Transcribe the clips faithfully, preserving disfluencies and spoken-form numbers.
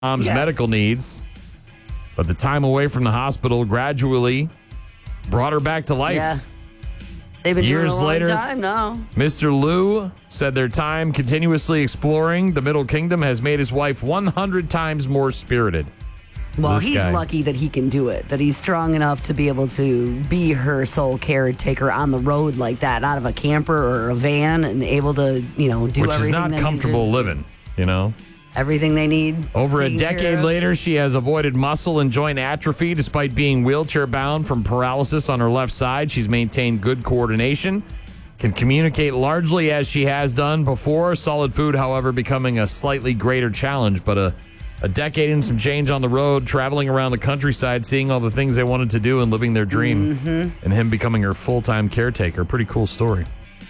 mom's Yeah. medical needs. But the time away from the hospital gradually brought her back to life. Yeah. They've been Years doing it a long later, time now. Mister Liu said their time continuously exploring the Middle Kingdom has made his wife one hundred times more spirited. Well, This he's guy. lucky that he can do it, that he's strong enough to be able to be her sole caretaker on the road like that, out of a camper or a van, and able to, you know, do Which is everything not that comfortable needs to- living, you know? Everything they need. Over a taken care decade of. later, she has avoided muscle and joint atrophy despite being wheelchair bound from paralysis on her left side. She's maintained good coordination, can communicate largely as she has done before. Solid food, however, becoming a slightly greater challenge, but a A decade and some change on the road, traveling around the countryside, seeing all the things they wanted to do and living their dream, Mm-hmm. and him becoming her full-time caretaker. Pretty cool story.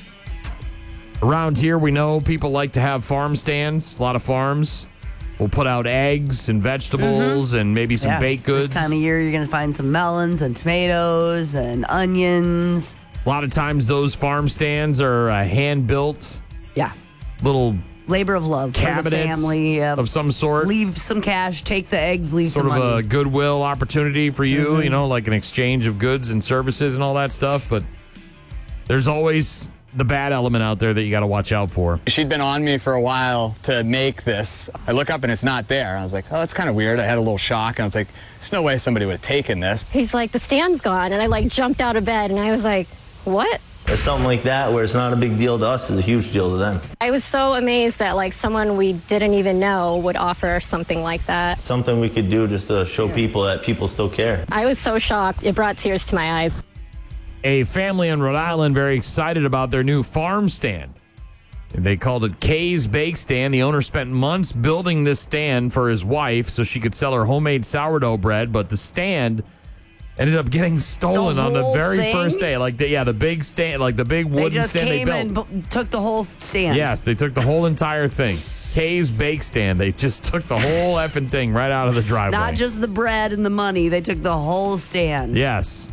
Around here, we know people like to have farm stands. A lot of farms will put out eggs and vegetables and maybe some Yeah, baked goods. This time of year, you're going to find some melons and tomatoes and onions. A lot of times, those farm stands are uh, hand-built Yeah. little Labor of love for the cabinets family. Yeah. of some sort. Leave some cash, take the eggs, leave Sort some of money. a goodwill opportunity for you, Mm-hmm. you know, like an exchange of goods and services and all that stuff. But there's always the bad element out there that you got to watch out for. She'd been on me for a while to make this. I look up and it's not there. I was like, oh, that's kind of weird. I had a little shock, and I was like, there's no way somebody would have taken this. He's like, the stand's gone. And I like jumped out of bed and I was like, what? It's something like that where it's not a big deal to us, it's a huge deal to them. I was so amazed that like someone we didn't even know would offer something like that. Something we could do just to show people that people still care. I was so shocked. It brought tears to my eyes. A family in Rhode Island very excited about their new farm stand. They called it Kay's Bake Stand. The owner spent months building this stand for his wife so she could sell her homemade sourdough bread, but the stand ended up getting stolen The on the whole very thing? first day. Like the, yeah, the big stand, like the big They wooden just stand they came built. and bu- took the whole stand. Yes, they took the whole entire thing. Kay's Bake Stand. They just took the whole effing thing right out of the driveway. Not just the bread and the money. They took the whole stand. Yes.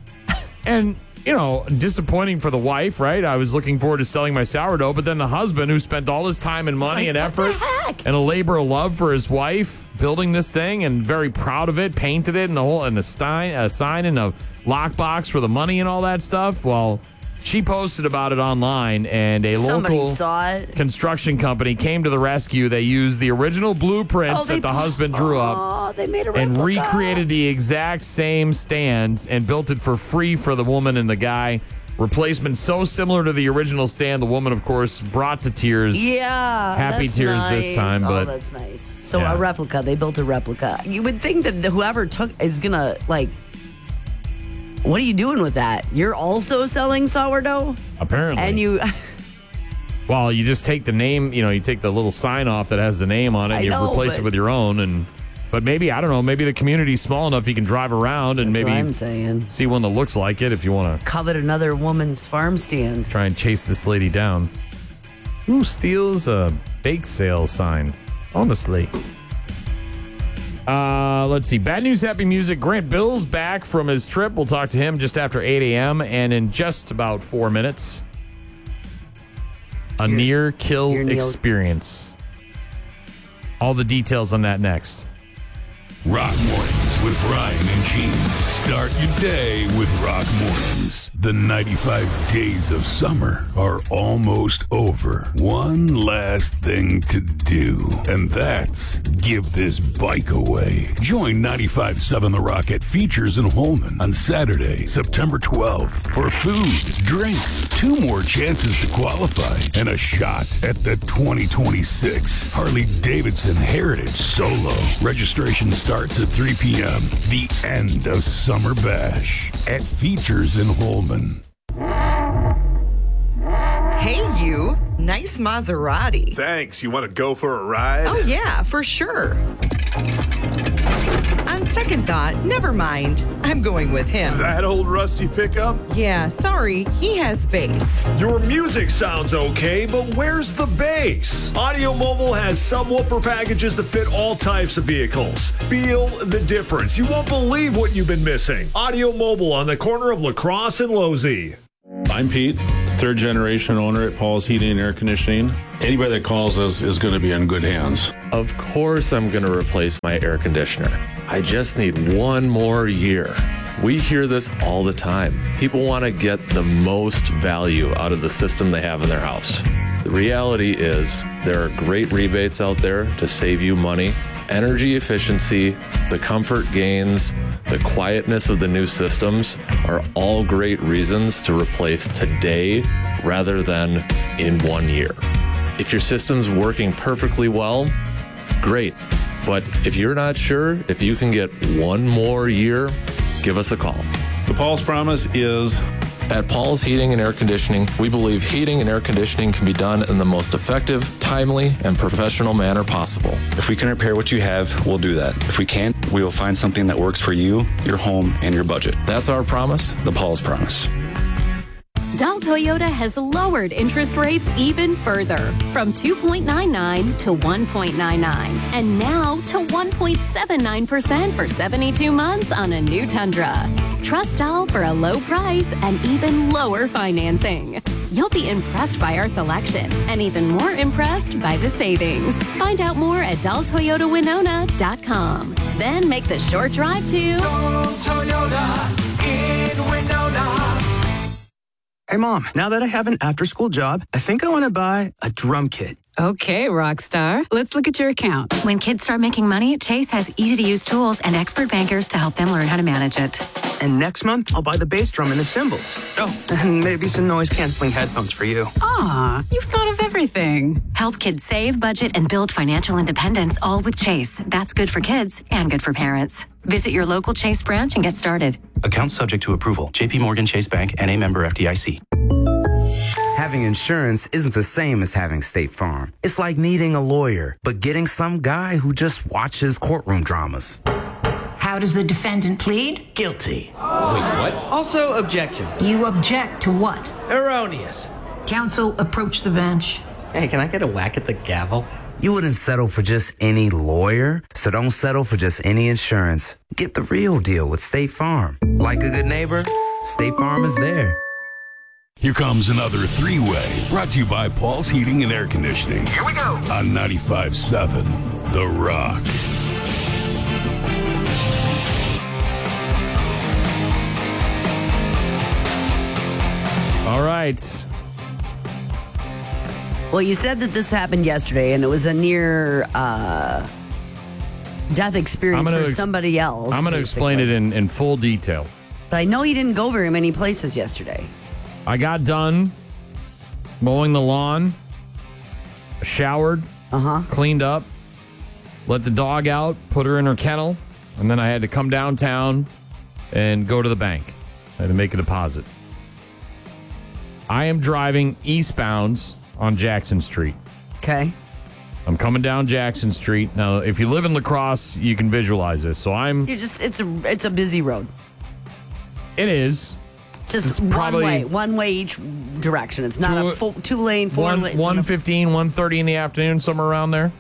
And, you know, disappointing for the wife, right? I was looking forward to selling my sourdough, but then the husband who spent all his time and money like, and what the effort heck? and a labor of love for his wife building this thing and very proud of it, painted it and the whole and a, stein, a sign and a lockbox for the money and all that stuff. Well, she posted about it online, and a Somebody local saw it. construction company came to the rescue. They used the original blueprints Oh, they that the pu- husband drew up Oh, they made a and replica. recreated the exact same stands and built it for free for the woman and the guy. Replacement so similar to the original stand, the woman, of course, brought to tears. Yeah. Happy that's tears this nice. time, but- Oh, that's nice. So Yeah. a replica. They built a replica. You would think that the, whoever took is going to, like, what are you doing with that? You're also selling sourdough? Apparently. And you... Well, you just take the name, you know, you take the little sign off that has the name on it, I and you know, replace it but- with your own. And But maybe, I don't know, maybe the community's small enough you can drive around and That's maybe what I'm saying. see one that looks like it if you want to Covet another woman's farm stand. try and chase this lady down. Who steals a bake sale sign? Honestly. Uh, let's see. Bad news, happy music. Grant Bill's back from his trip. We'll talk to him just after eight a.m. and in just about four minutes. A Your- near kill your Neil- experience. All the details on that next. Rock Mornings with Brian and Gene. Start your day with Rock Mornings. The ninety-five days of summer are almost over. One last thing to do, and that's give this bike away. Join ninety-five point seven The Rock at Features in Holman on Saturday, September twelfth for food, drinks, two more chances to qualify, and a shot at the twenty twenty-six Harley-Davidson Heritage Solo. Registration starts at three p.m. The end of Summer Bash at Features in Holman. Hey, you. Nice Maserati. Thanks. You want to go for a ride? Oh, yeah, for sure. On second thought, never mind. I'm going with him. That old rusty pickup? Yeah, sorry. He has bass. Your music sounds okay, but where's the bass? Audio Mobile has subwoofer packages that fit all types of vehicles. Feel the difference. You won't believe what you've been missing. Audio Mobile on the corner of La Crosse and Losey. I'm Pete, third generation owner at Paul's Heating and Air Conditioning. Anybody that calls us is going to be in good hands. Of course I'm going to replace my air conditioner. I just need one more year. We hear this all the time. People want to get the most value out of the system they have in their house. The reality is there are great rebates out there to save you money. Energy efficiency, the comfort gains, the quietness of the new systems are all great reasons to replace today rather than in one year. If your system's working perfectly well, great. But if you're not sure if you can get one more year, give us a call. The Paul's Promise is... At Paul's Heating and Air Conditioning, we believe heating and air conditioning can be done in the most effective, timely, and professional manner possible. If we can repair what you have, we'll do that. If we can't, we will find something that works for you, your home, and your budget. That's our promise. The Paul's Promise. Dahl Toyota has lowered interest rates even further from two point nine nine to one point nine nine and now to one point seven nine percent for seventy-two months on a new Tundra. Trust Dahl for a low price and even lower financing. You'll be impressed by our selection and even more impressed by the savings. Find out more at dahl toyota winona dot com. Then make the short drive to Dahl Toyota in Winona. Hey, Mom, now that I have an after-school job, I think I want to buy a drum kit. Okay, Rockstar. Let's look at your account. When kids start making money, Chase has easy-to-use tools and expert bankers to help them learn how to manage it. And next month, I'll buy the bass drum and the cymbals. Oh, and maybe some noise-canceling headphones for you. Aw, you've thought of everything. Help kids save, budget, and build financial independence, all with Chase. That's good for kids and good for parents. Visit your local Chase branch and get started. Account subject to approval. J P Morgan Chase Bank, N A member F D I C. Having insurance isn't the same as having State Farm. It's like needing a lawyer, but getting some guy who just watches courtroom dramas. How does the defendant plead? Guilty. Wait, what? Also, objection. You object to what? Erroneous. Counsel, approach the bench. Hey, can I get a whack at the gavel? You wouldn't settle for just any lawyer, so don't settle for just any insurance. Get the real deal with State Farm. Like a good neighbor, State Farm is there. Here comes another three-way, brought to you by Paul's Heating and Air Conditioning. Here we go. On ninety-five point seven, The Rock. All right. Well, you said that this happened yesterday, and it was a near uh, death experience for ex- somebody else. I'm going to explain it in, in full detail. But I know you didn't go very many places yesterday. I got done mowing the lawn, showered, uh-huh. cleaned up, let the dog out, put her in her kennel, and then I had to come downtown and go to the bank. I had to make a deposit. I am driving eastbound on Jackson Street. Okay. I'm coming down Jackson Street. Now, if you live in La Crosse, you can visualize this. So I'm... You're just, it's a, it's a busy road. It is. Just it's one probably way, one way each direction. It's not two, a full, two lane, four one, lane. one fifteen, one thirty in the afternoon, somewhere around there.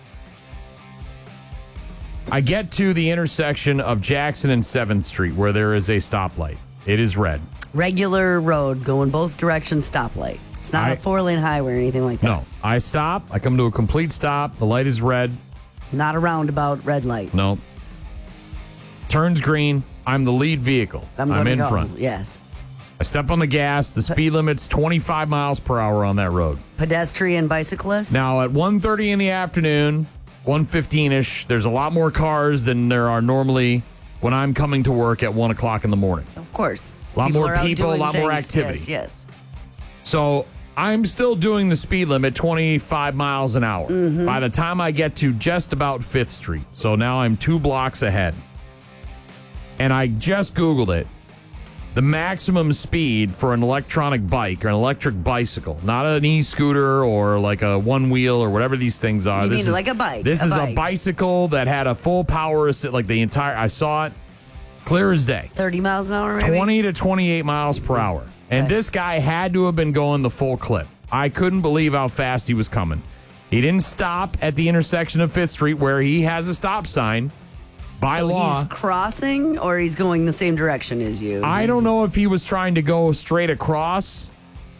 I get to the intersection of Jackson and seventh Street where there is a stoplight. It is red. Regular road, going both directions, stoplight. It's not I, a four lane highway or anything like that. No. I stop. I come to a complete stop. The light is red. Not a roundabout red light. No. Turns green. I'm the lead vehicle. I'm, I'm in go. front. Yes. I step on the gas. The speed limit's twenty-five miles per hour on that road. Pedestrian, bicyclist. Now, at one thirty in the afternoon, one fifteen-ish, there's a lot more cars than there are normally when I'm coming to work at one o'clock in the morning. Of course. A lot people more people, a lot things. more activity. Yes, yes. So I'm still doing the speed limit, twenty-five miles an hour. Mm-hmm. By the time I get to just about fifth Street. So now I'm two blocks ahead. And I just Googled it. The maximum speed for an electronic bike or an electric bicycle, not an e-scooter or like a one-wheel or whatever these things are. You this mean is like a bike? This a is bike. a bicycle that had a full power assist, like the entire, I saw it clear as day. thirty miles an hour, maybe? twenty to twenty-eight miles per hour. And Okay. this guy had to have been going the full clip. I couldn't believe how fast he was coming. He didn't stop at the intersection of fifth Street where he has a stop sign. By so law, he's crossing or he's going the same direction as you? I don't know if he was trying to go straight across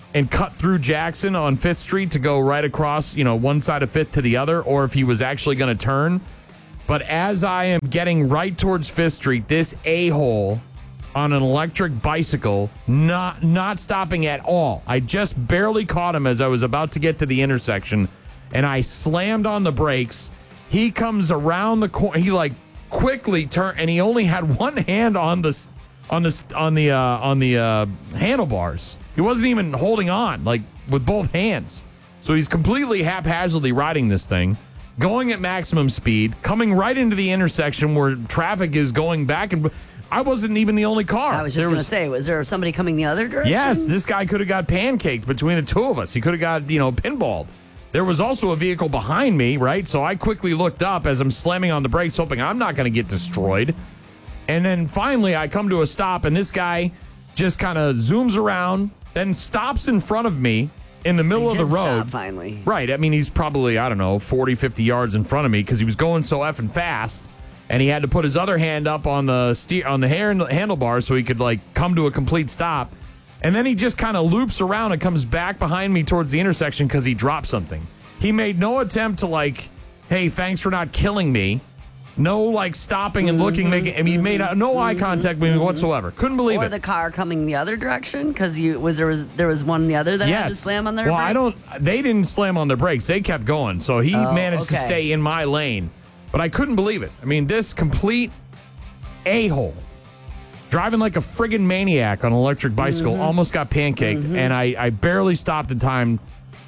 and cut through Jackson on Fifth Street to go right across, you know, one side of Fifth to the other, or if he was actually going to turn. But as I am getting right towards Fifth Street, this a-hole on an electric bicycle, not not stopping at all. I just barely caught him as I was about to get to the intersection, and I slammed on the brakes. He comes around the corner. He like quickly turned, and he only had one hand on the on the on the uh, on the uh, handlebars. He wasn't even holding on, like, with both hands. So he's completely haphazardly riding this thing, going at maximum speed, coming right into the intersection where traffic is going back. And I wasn't even the only car. I was just going to say, was there somebody coming the other direction? Yes, this guy could have got pancaked between the two of us. He could have got, you know, pinballed. There was also a vehicle behind me, right? So I quickly looked up as I'm slamming on the brakes, hoping I'm not going to get destroyed. And then finally I come to a stop, and this guy just kind of zooms around, then stops in front of me in the middle He of the did road. stop finally. Right. I mean, he's probably, I don't know, forty, fifty yards in front of me because he was going so effing fast. And he had to put his other hand up on the steer, on the hand- handlebar so he could, like, come to a complete stop. And then he just kind of loops around and comes back behind me towards the intersection because he dropped something. He made no attempt to, like, hey, thanks for not killing me. No, like, stopping and looking. Mm-hmm, making, I mean, he made no eye contact with me whatsoever. Couldn't believe or it. the car coming the other direction because you was there was there was one the other that had to slam on their well, brakes? I don't. They didn't slam on their brakes. They kept going. So he Oh, managed to okay. stay in my lane. But I couldn't believe it. I mean, this complete a-hole driving like a friggin' maniac on an electric bicycle Mm-hmm. almost got pancaked, and I, I barely stopped in time.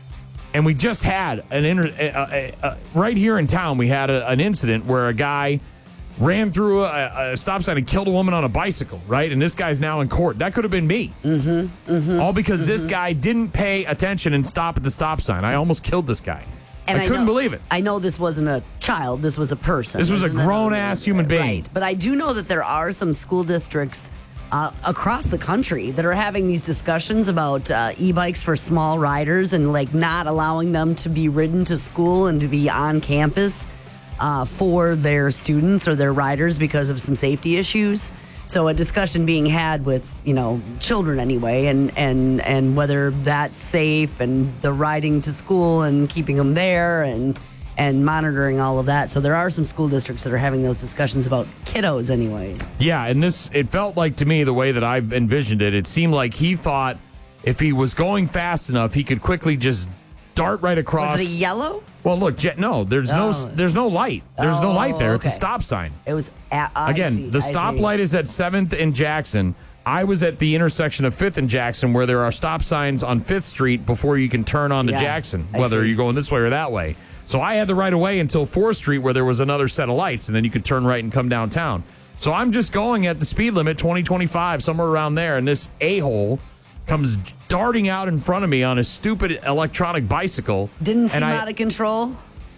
And we just had an inter- uh, uh, uh, right here in town. We had a, an incident where a guy ran through a, a stop sign and killed a woman on a bicycle, right? And this guy's now in court. That could have been me. Mm-hmm, mm-hmm, All because mm-hmm. this guy didn't pay attention and stop at the stop sign. I almost killed this guy. And I couldn't know, believe it. I know this wasn't a child. This was a person. This was a Wasn't it? grown-ass human being. Right. But I do know that there are some school districts uh, across the country that are having these discussions about uh, e-bikes for small riders and, like, not allowing them to be ridden to school and to be on campus uh, for their students or their riders because of some safety issues. So a discussion being had with, you know, children anyway, and, and, and whether that's safe and the riding to school and keeping them there and and monitoring all of that. So there are some school districts that are having those discussions about kiddos anyway. Yeah, and this, it felt like to me, the way that I've envisioned it, it seemed like he thought if he was going fast enough, he could quickly just dart right across. Was it a yellow? Well, look, Jet, no, there's Oh. no there's no light. There's no Oh, light there. It's a okay. stop sign. It was at, I Again, see, the I see. stoplight is at seventh and Jackson. I was at the intersection of fifth and Jackson where there are stop signs on fifth Street before you can turn on to Yeah, Jackson, I whether see. you're going this way or that way. So I had the right of way until fourth Street where there was another set of lights, and then you could turn right and come downtown. So I'm just going at the speed limit, twenty, twenty-five, somewhere around there, and this a-hole comes darting out in front of me on a stupid electronic bicycle. Didn't seem and I- out of control.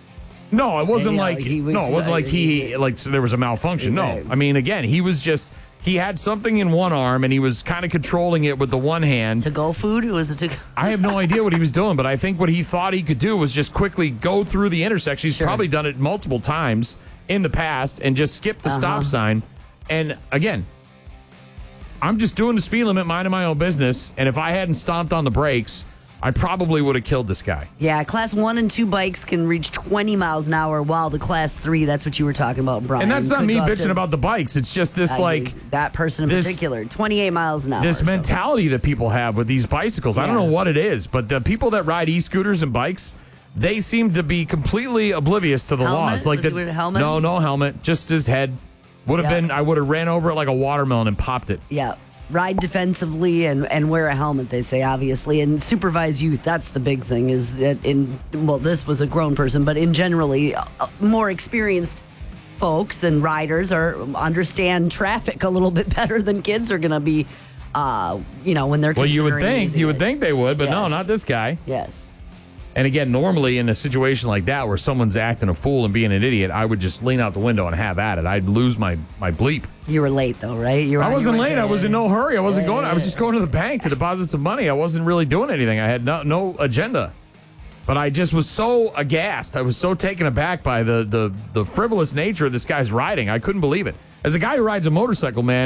No, it wasn't Yeah, like he was, no, it wasn't uh, like he like so there was a malfunction. No, I mean again, he was just he had something in one arm and he was kind of controlling it with the one hand. To go food? Was it to go? I have no idea what he was doing, but I think what he thought he could do was just quickly go through the intersection. He's probably done it multiple times in the past and just skip the Uh-huh. stop sign. And again, I'm just doing the speed limit, minding my own business. And if I hadn't stomped on the brakes, I probably would have killed this guy. Yeah, class one and two bikes can reach twenty miles an hour, while the class three, that's what you were talking about, Brian. And that's not could me go up bitching to- about the bikes. It's just this I like agree. that person in this- particular, twenty-eight miles an hour. this so- mentality that people have with these bicycles. I don't know Yeah. what it is, but the people that ride e-scooters and bikes, they seem to be completely oblivious to the Helmet? laws. Like Was he that, wearing a helmet? no, no helmet, just his head. Would have Yeah. been. I would have ran over it like a watermelon and popped it. Yeah. Ride defensively and, and wear a helmet, they say, obviously, and supervise youth. That's the big thing is that in, well, this was a grown person, but in generally, uh, more experienced folks and riders are understand traffic a little bit better than kids are going to be, uh, you know, when they're Well, you would considering think using you would it. think they would, but no, Yes. not this guy. Yes. And again, normally in a situation like that where someone's acting a fool and being an idiot, I would just lean out the window and have at it. I'd lose my my bleep. You were late, though, right? You were I on your wasn't way late. to- I was in no hurry. I wasn't Yeah, going. I was yeah. just going to the bank to deposit some money. I wasn't really doing anything. I had no, no agenda. But I just was so aghast. I was so taken aback by the, the the frivolous nature of this guy's riding. I couldn't believe it. As a guy who rides a motorcycle, man,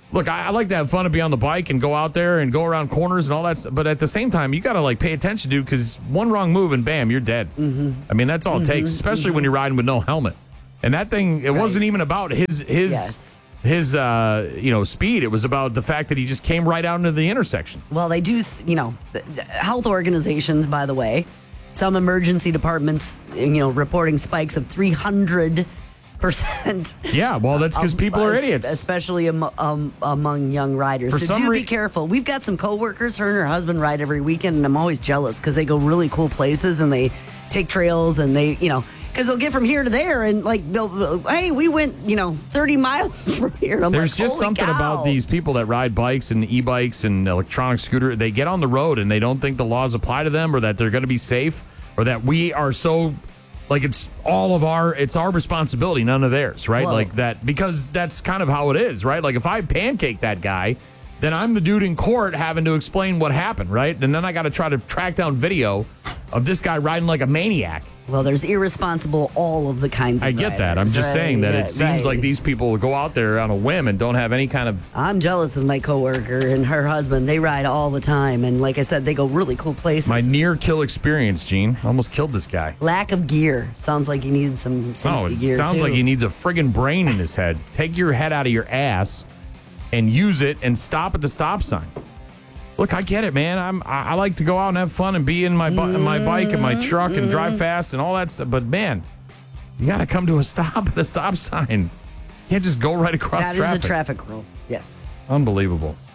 Look, I, I like to have fun and be on the bike and go out there and go around corners and all that stuff. But at the same time, you got to like pay attention, dude, because one wrong move and bam, you're dead. Mm-hmm. I mean, that's all it Mhm, takes, especially mhm. when you're riding with no helmet. And that thing, it Right. wasn't even about his his Yes. his uh, you know speed. It was about the fact that he just came right out into the intersection. Well, they do, s- you know, th- th- health organizations, by the way, some emergency departments, you know, reporting spikes of three hundred percent. Yeah, well, that's because people are idiots. Especially am- um, among young riders. For so some do rea- be careful. We've got some coworkers, her and her husband ride every weekend, and I'm always jealous because they go really cool places and they take trails and they, you know, because they'll get from here to there and like they'll, hey, we went, you know, thirty miles from here. And I'm There's like, just holy something cow. about these people that ride bikes and e-bikes and electronic scooter. They get on the road and they don't think the laws apply to them or that they're going to be safe or that we are so like it's all of our it's our responsibility, none of theirs, right? Whoa. Like that because that's kind of how it is, right? Like if I pancake that guy, then I'm the dude in court having to explain what happened, right? And then I got to try to track down video of this guy riding like a maniac. Well, there's irresponsible all of the kinds of I get that. I'm riders, just right? saying that Yeah, it seems right. like these people go out there on a whim and don't have any kind of I'm jealous of my coworker and her husband. They ride all the time, and like I said, they go really cool places. my near kill experience, Gene. Almost killed this guy. Lack of gear sounds like he needed some safety Oh, it gear. sounds too. like he needs a friggin' brain in his head. Take your head out of your ass and use it and stop at the stop sign. Look, I get it, man. I'm I, I like to go out and have fun and be in my bu- in my bike and my truck and drive fast and all that stuff. But man, you got to come to a stop at a stop sign. You can't just go right across That is traffic. a traffic rule. Yes. Unbelievable.